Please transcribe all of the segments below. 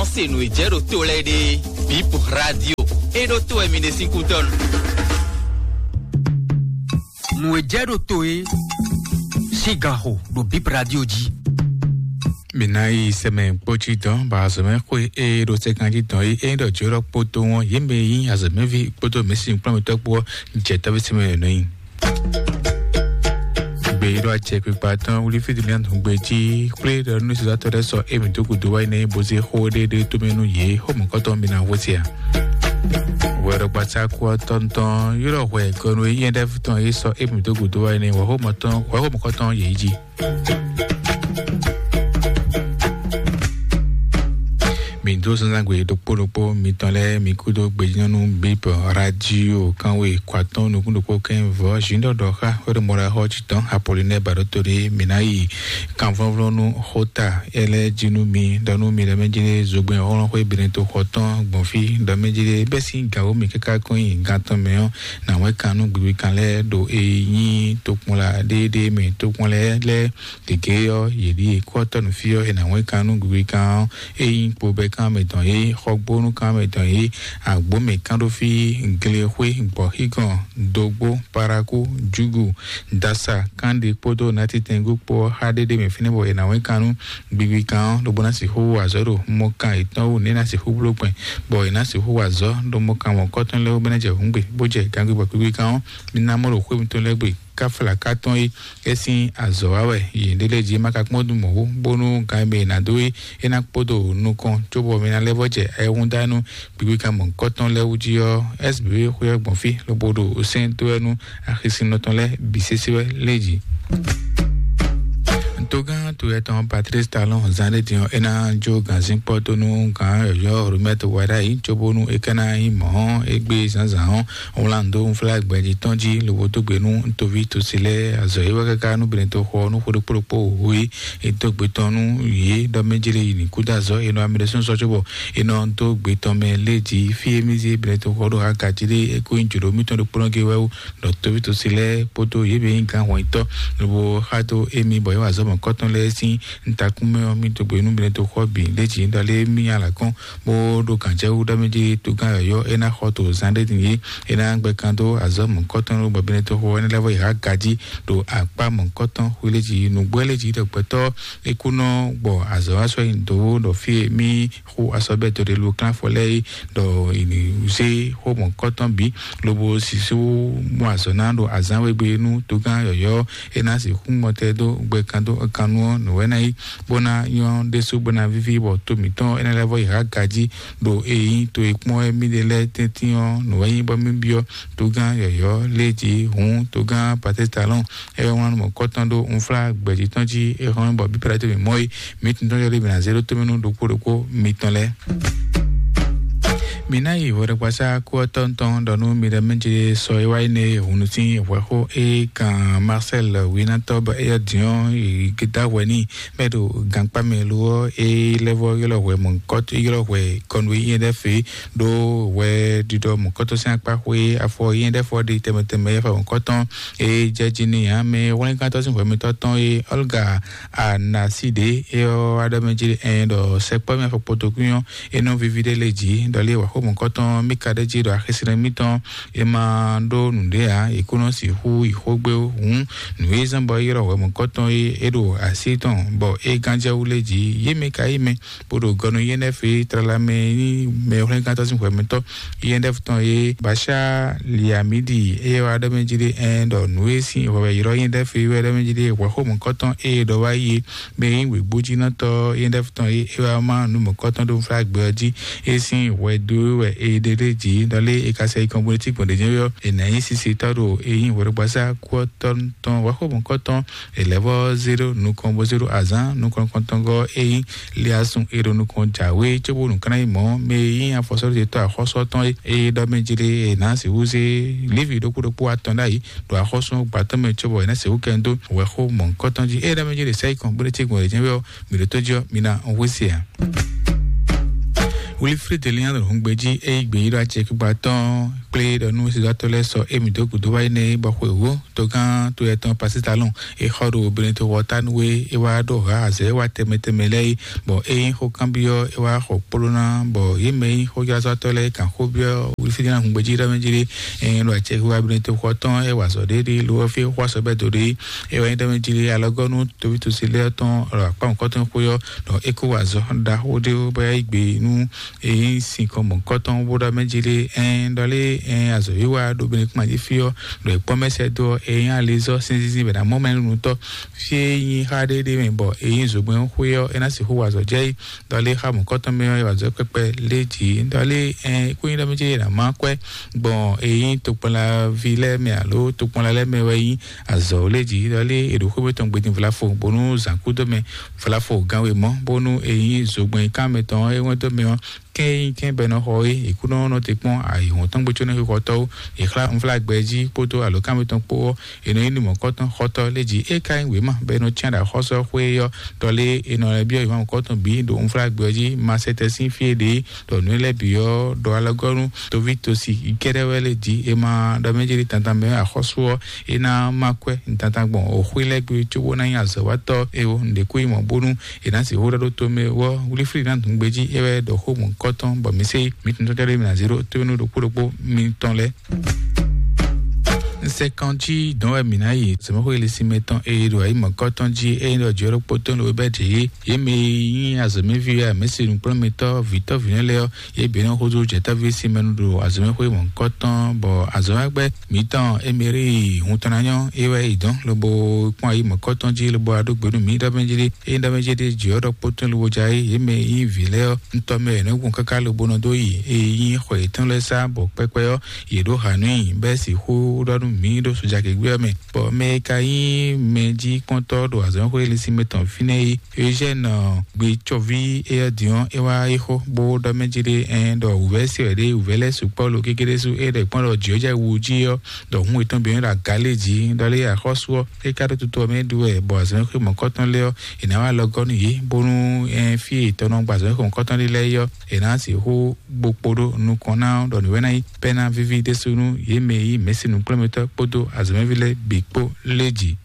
français no ijero to lede Bip Radio e do to emine 5 ton no ijero to e sigaho do Bip Radio ji Minai seme pochito ba seme kwe e do sekanjito e do joro poto won yembe yin azeme vi poto mesin plan to po jeta bi seme no yin be do a check pattern uli fi dilan ngbe ti play do no se atore so e mi to ku do wai ne bo se hode de to menu ye ho mo ko to mi na wotia wero pata ko tonton yoro we ko no yin de futon e so e mi to ku do wai ne wo ho mo ko ton ye ji Mindo sanzangwe dokpolopo mitole mikudo gbejinonu Bip Radio kanwe kwaton nukundopo kenvo jindo doha ore mora hochiton Apollinaire Barotori minai kanvonvlonu hota ele jinumi danu miremejile zogben oron ko ibirento hoton gbonfi damejile besi gawo mi keka koyin ganton meyon na we kanu gbiwi kanle do eyin tokunla dede mi tokunle le tegeyo yedi kwotonu fio na we kanu gbiwi kan eyin pobe kan meton ye hogbonu kan meton ye agbo me kan do fi nglehwe gbo higan dogbo paraku jugu dasa kan de poto nati tengu po hadede me finebo na we kanu gbiwi kan do bona si ho azoro mo kan itan o ni na si ho blopen bo ina si ho azo do mo kan won koton le o beneje hungbe boje kan gbiwi kan mi na mo ro kwe mi to legbe kafla katon yi esin azowawe yindele ji maka kmodu mo bonu gambe na doyi ena podo nukon jobo mi na levoje ehun danu gbiwi kan mo koton lewuji yo sb ko gbonfi lobodo osen to enu akisin noton le bisesiwe leji Toga to eton Patrice Talon zande tion ena jo ganzin poto nu kan yo rumeto wada yi chobonu ekana yi mo egbe sanzan Orlando flag gbeji tonji lobo to gbenu ntovi to sile azo yi wakaka nu bren to ho nu fodo propo wi eto gbe tonu yi do mejile yi ni kuda zo eno amreson so chobo eno to gbe ton me leji fi emize bren to ho do akajire eko injuro mi ton do pronge wewu do to to sile poto yi be nkan won ito lobo hato emi boy wa zo koton le sin ntakume omi to gbe nu bren to ko bi leji ndale mi ala kan mo do kanje u da meji to kan yo ena hoto zande tin ena gbe kan do azom koton ro bren to ho ena level ya gaji do apa mo koton hu leji nu gbe leji to peto ekuno bo azo aso indo do fi mi hu asobe to de lu kan fole do ini use ho mo koton bi lobo sisu mo azona do azan we gbe nu to kan yo ena si hu mo te do gbe kan do kanu no wenai bona yon desu bona vivi bo to miton ena level ya gaji do eyin to ipon emi de le tention no wen bo mi bio to gan yo leji hun to gan Patrice Talon e won mo koton do un flag gbeji tonji e hon bo bi prate mi moy mitin to le bina 0 to menu do ko miton le Minai wore kwasa ko tonton donu mi de menje so iwaine unutin weho e kan Marcel Winatob e dion e kita weni medo gangpa melo e level yelo we mon kot yelo we konwi inde fi do we dido mon koto san pa we afo inde for de temeteme fa mon koton e jejini ya me won kan to sin we mi toton e Olga Anaside e o adameji endo sepa me fa potokuyon e non vivide leji do le mon koton mikade ji do akhisire miton e ma do nundea e kono si hu ihogbe hun nu ezambo yero we mon koton e do asiton bo e ganja uleji yeme kaime podo gono yenefe tralame ni me holen kata sin kwemento yendef ton e basha liamidi e wa da menjide endo nu esi we yero yendef we da menjide wa ho mon koton e do wa yi me we buji na to yendef ton e wa ma nu mon koton do flag beji esin we do we edeleji dale ekase ikon politique pour des gens et nayi sisi taro eyin woro gbasa ko ton wa ko bon koton e level 0 nu kombo 0 azan nu kon kontongo eyin liasun ero nu kon jawe chebo nu kana imo me yin afoso de to ahoso ton e do menjile e na se use live do ko atonda yi do ahoso gbaton me chebo e na se ukendo we ko mon koton ji e do menjile sai ikon politique pour des gens mi le tojo mina onwesia Wilfried Leandro Hungbeji e igbe ira check baton play de nous c'est atole so emito kudowa ne ba kwewo to kan to eton pasitalon e khodo benito wotan we e wa do ha ze wa temetemele bo e ho cambio e wa ho polona bo yeme ho ya atole kan ho bio wi fidina hungbejira menjiri e lo che wa benito wotan e wa so de lo fi wa so be do de e wa menjiri alogonu to bi to sile ton ra pa nkan ton koyo do e ko wa zo da ho de ba igbe nu e sin ko mo nkan ton wo da menjiri en dole en azo yiwa do bene kuma di fio do e pomese do e yan lezo sinzi be da moment nu to fie yin ha de me bo e yin zo gben huyo e na si hu wa zo je dole ha mo nkan ton me wa zo pepe leji dole en ku yin da menjiri na ma kwe bon e yin to pon la ville me alo to pon la le me we azo leji dole e do ko be ton gbe tin fla fo bonu zanku do me fla fo ganwe mo bonu e yin zo gben ka me ton e won to me ken beno hoy ikuno no te pon ai won ton gbocho ne ko to e kla un flag beji poto alo kan me ton po eno ni mo ko ton hoto leji e kan we ma beno chanda hoso hwe yo dole eno le bio ma ko ton bi do un flag beji ma sete sin fie de do no le bio do alagonu to vito si ikere wele di e ma da mejiri tantan me a hoso e na makwe tantan bon o hwele gbe chubo na ya zo wato e wo nde ku mo bonu e na si hoda do to me wo uli free na tun gbeji e we do ho mo coton bo mi sei mi tun to tele mi na 0 to no do po mi ton le c'est quand ji don mi na yi se mo ko le si meton e do ai mo coton ji e do joro poton lo be ji ye mi yin azome vi a me se nu prometo vito vinele ye be no ko jo je ta vi si menu do azome ko mo coton bo azome gbe mi ton e meri hun tananyo e we idon lo bo pon ai mo coton ji lo bo adogberu mi da benjiri e da benjiri joro poton lo jai ye me yin vile nto me no kun kaka lo bo no do yi e yin ko itan le sa bo pepe yo ye do hanu be si hu do mi do so jake gbe me bo me kai meji konto do azon ko ele si meton fine e je no gbe chovi e dion e wa iho bo do mejire en do uvesi ede uvele su polo kekere su e de pon do joja wuji yo do hun itan bi ra galeji do le akhoso e ka do tuto me do e bo azon ko mo koton le ina wa logon yi bonu en fi itono gba azon ko koton le yo e na si ho gboporo nu kona do ni wenai pena vivi de sunu ye me yi mesinu prometo podo azomevile bikpo leji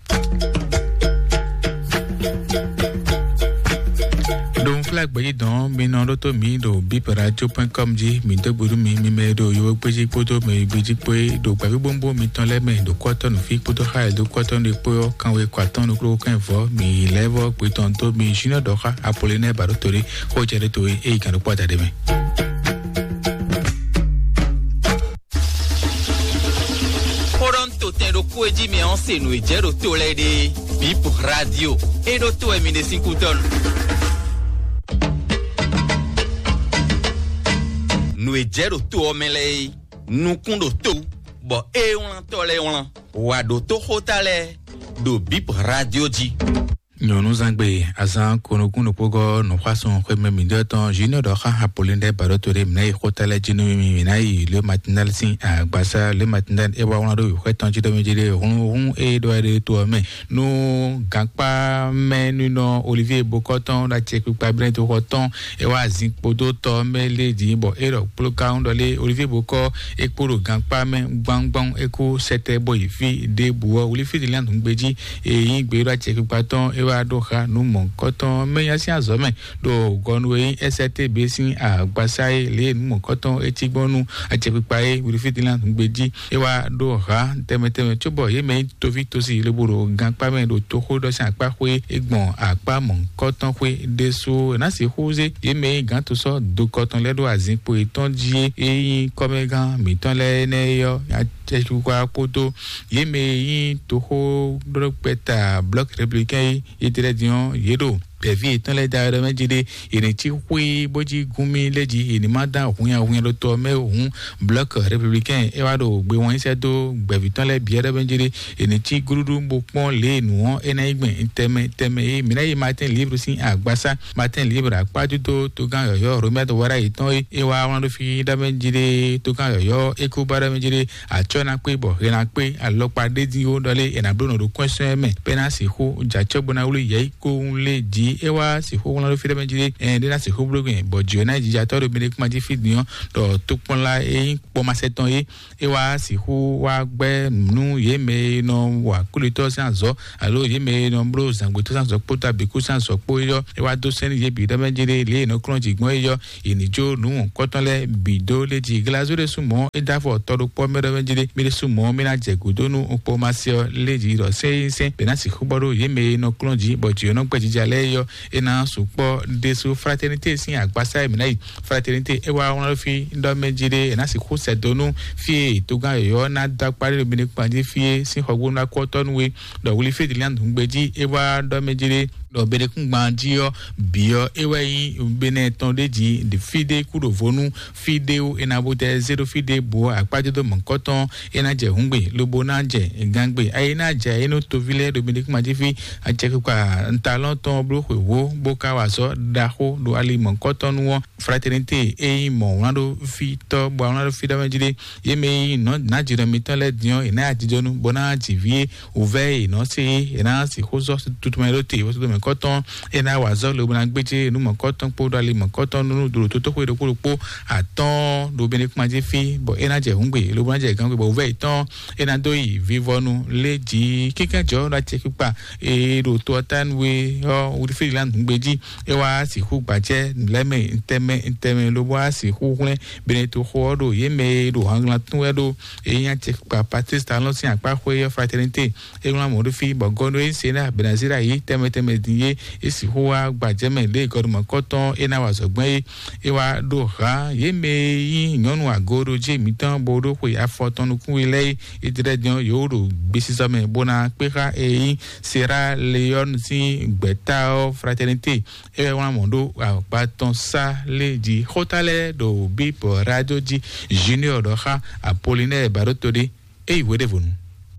don flag bayi don mi no loto mi do biperadio.com ji mi do gburu mi me do yo peji podo me beji pe do gba gbombo mi ton le me do kwaton fi podo ha do kwaton de po kan we kwaton no kro kan fo mi levo pe ton to mi jina do ha apoline barotori ho jere to e kan do kwata de me Tendo kweji me onse no ejero to lede Bip Radio e do to e mine 5 ton no ejero to omele no kundo to bo e on to le on wa do to hotale do Bip Radio ji Nous zangbe azan konokuno pogo no façon que même de temps junior de ha polinde barotore mnai hotale jinu minai le matinal sin a gbasa le matinal e wa wona do kweton ji do mejire hun e do re to me no gangpa menu no Olivier Bokoton la cheku pa bren to hoton e wa zin podo to me le di bo e ro ploka on do le Olivier Boko e poro gangpa me gbangbang e ko sete boy fi de buo Olivier de lan ngbeji e yin gbe ro cheku pa ton e do ha no mon koton me ya si azome do gonwe STB sin agbasai le no mon koton etigbonu ajepipae wi fitilan gbeji e wa do ha temeteme chobo ye me to vi to si le boro gan pa me do to ho do san pa hwe egbon apa mon koton hwe deso na si hoze ye me gan to so do koton le do azin po iton ji e komegan mi ton le ne yo kwa poto ye me yin to ho do peta bloc républicain et dion yedo pevi ton le da re mejide ene ti hwe boji gumi leji ene ma da hun lo to me hun bloc républicain e wa do gbe won ise do gbevi ton le bi re mejide ene ti gurudu bo pon le nu ene igben teme e mi na yi matin libre sin agbasa matin libre apaju to gan yoyo ro me to wara iton e wa won do fi da mejide to gan yoyo e ko bara mejide a chona pe bo rena pe alopa de di o dole ena brono do question me penasi ho ja chobona ulu ye ko un le ji ji ewa si ho won lo fi de menjire de na si ho blogun bo jo na ji ja to do bi kuma ji fi diyan do to pon la po ma seton ewa si ho wa gbe nu ye me no wa kulito san zo alo ye me no bro zangbo to san zo po ta bi ku san so po yo ewa do sen ye bi de menjire le no kron ji gbon yo inijo nu koton le bido le ji glazo de sumo e da fo to do po me de menjire mi le sumo mi na je gudo nu po ma se le ji ro se benasi khuboro ye me no kron ji bo ji no gbe ji jale yo e na su po de su fraternité sin agbasa mi na fraternité e wa won fi do menjire e na si khu se donu fi to gan yo na da pare le bi ni pa ji fi sin hogbo na ko to nu we do wuli fe di land ngbeji e wa do menjire do bere kun gbanji yo bio ewe yin bene ton deji de fide ku do vonu fide o ena bote zero fide bo apaje do monkoton ena je hungbe lobo na je gangbe ayi na je eno to vile do bene kun maji fi aje kwa ntalon ton bro wo boka waso daho do ali monkoton wo fraternité e mo wando fi to bo wando fi da majide yeme no na jira mitale dion ena ajijonu bona jivie ouve no se ena si khozo tout melote wo to koton ena wazo lo bana gbeje nu mo koton po do ali mo koton nu duro to ko do po aton do bene kuma je fi bo ena je hungbe lo bana je gan bo ve ton ena do yi vivonu leji kikejo la che kupa e do to tan we o uri fi land gbeji e wa si hu gbaje leme nteme lo wa si hu hun bene to ho do yeme do hangla tun we do e yan che kupa patista lo sin apa ko e fraternité e won mo do fi bo gono e se na benazira yi teme ye esi huwa gbajeme le godmo koton ena wa sogbon e wa do ha ye me yin nyonu agoro je mi tan bodo ko ya foton ku ile e dire dion yo ro gbesi so me bona pe ha e Sierra Leone si gbeta o fraternité e wa mondo pa ton sa le di hotale do bi po radio di junior do ha Apollinaire Barotodi e iwe de vonu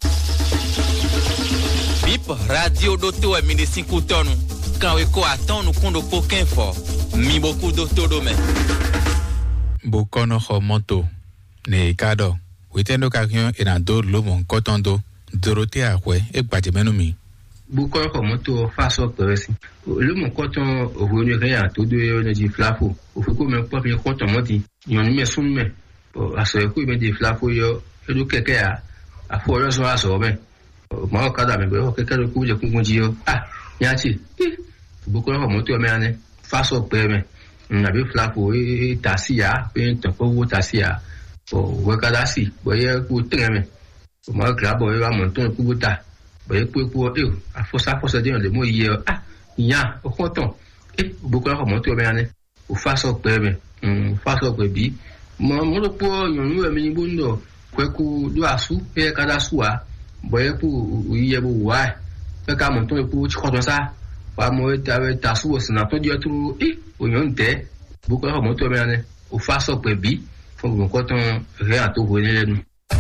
Radio Doto e mini 5 tonu kan we ko aton nu kundo ko kenfo mi boku Doto do me bokono homoto ne kado witendo kakyon ina do lo mon kotondo Dorothée akwe e gbaje menu mi bokono homoto faso peresi le mon koton revenu rien to de ne di flafo o fi ko me po mi koton moti yon me summe aso ko me di flafo yo edu keke a fo yo so aso be ma kada me bo ke kero ku je ku ji yo yachi boko ko moto me ane faso pe me na bi flapo e tasia pe to ko wo tasia o we kada si bo ye ku treme o ma kra bo ye wa monton ku buta bo ye ku a fosa de le mo ye ya o konton boko ko moto me ane o faso pe me faso pe bi mo lo po yon nu me ni bundo ku do asu e kada suwa boye pu uye bu wa pe ka mon ton pu chi ko sa pa mo ta su o na to di otru o yon te bu ko mo to me ane o fa so pe bi fo mo ko ton re a to ho le nu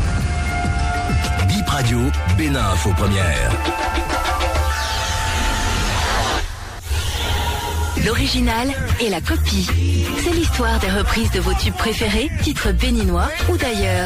Bip Radio Bénin Info Première. L'original et la copie. C'est l'histoire des reprises de vos tubes préférés, titres béninois ou d'ailleurs.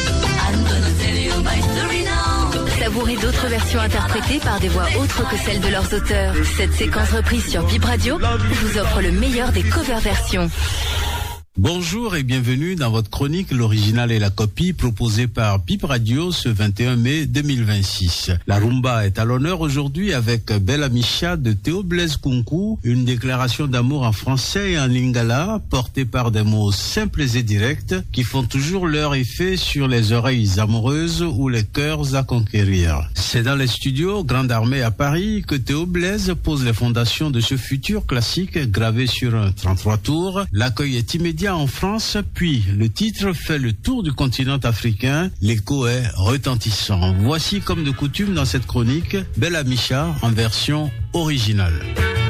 Savourez d'autres versions interprétées par des voix autres que celles de leurs auteurs. Cette séquence reprise sur Bip Radio vous offre le meilleur des cover versions. Bonjour et bienvenue dans votre chronique L'original et la copie proposée par Bip Radio ce 21 mai 2026. La rumba est à l'honneur aujourd'hui avec Bella Micha de Théo Blaise Kunku, une déclaration d'amour en français et en lingala portée par des mots simples et directs qui font toujours leur effet sur les oreilles amoureuses ou les cœurs à conquérir. C'est dans les studios Grande Armée à Paris que Théo Blaise pose les fondations de ce futur classique gravé sur un 33 tours. L'accueil est immédiat en France, puis le titre fait le tour du continent africain. L'écho est retentissant. Voici comme de coutume dans cette chronique, Bella Micha en version originale.